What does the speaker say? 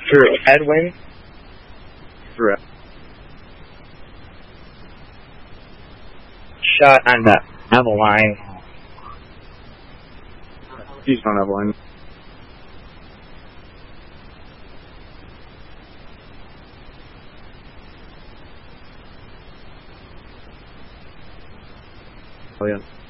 Through Edwin. Through. Shot on the Eveline. He's on Eveline. Oh yeah.